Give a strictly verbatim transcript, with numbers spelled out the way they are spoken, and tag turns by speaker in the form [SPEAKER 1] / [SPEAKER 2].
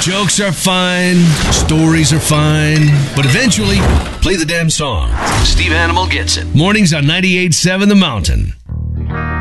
[SPEAKER 1] Jokes are fine, stories are fine, but eventually, play the damn song.
[SPEAKER 2] Steve Animal gets it.
[SPEAKER 1] Mornings on ninety-eight point seven The Mountain.